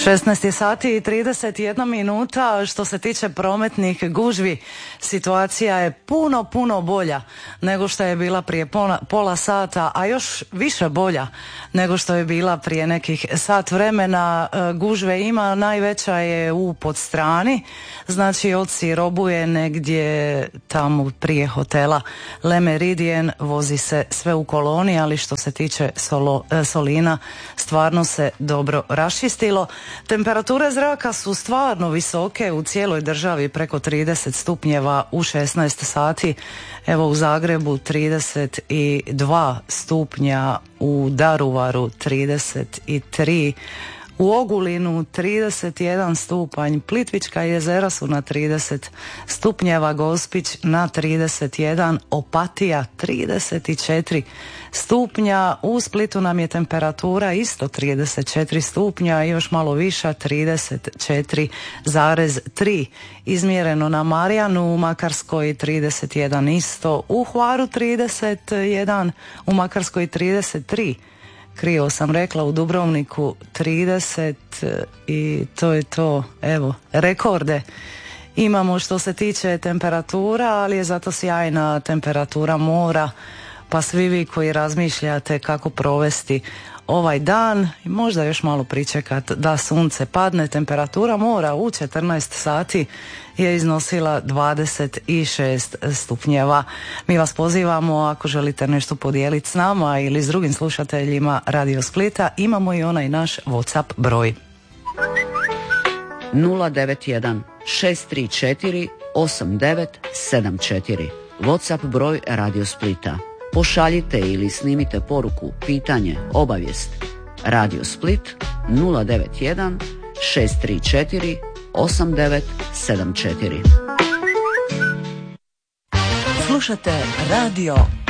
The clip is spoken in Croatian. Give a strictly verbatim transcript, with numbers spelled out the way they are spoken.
šesnaest je sati i trideset jedna minuta. Što se tiče prometnih gužvi, situacija je puno, puno bolja nego što je bila prije pola, pola sata, a još više bolja nego što je bila prije nekih sat vremena. Gužve ima, najveća je u Podstrani, znači od Sirobuje negdje tamo prije hotela Le Meridien, vozi se sve u koloni, ali što se tiče Solo, Solina, stvarno se dobro raščistilo. Temperature zraka su stvarno visoke u cijeloj državi, preko trideset stupnjeva u šesnaest sati. Evo u Zagrebu trideset dva stupnja, u Daruvaru trideset tri, u Ogulinu trideset jedan stupanj, Plitvička jezera su na trideset stupnjeva, Gospić na trideset jedan, Opatija trideset četiri stupnja, u Splitu nam je temperatura isto trideset četiri stupnja i još malo viša, trideset četiri zarez tri. Izmjereno na Marjanu, u Makarskoj trideset jedan isto, u Hvaru trideset jedan, u Makarskoj trideset tri. Krivo sam rekla, u Dubrovniku trideset i to je to. Evo, rekorde imamo što se tiče temperatura, ali je zato sjajna temperatura mora, pa svi vi koji razmišljate kako provesti ovaj dan i možda još malo pričekat da sunce padne, temperatura mora u četrnaest sati je iznosila dvadeset šest stupnjeva. Mi vas pozivamo, ako želite nešto podijeliti s nama ili s drugim slušateljima Radio Splita, imamo i onaj naš WhatsApp broj nula devet jedan šest tri četiri osam devet sedam četiri. WhatsApp broj Radio Splita. Pošaljite ili snimite poruku, pitanje, obavijest. Radio Split nula devet jedan šest tri četiri osam devet sedam četiri. Slušate Radio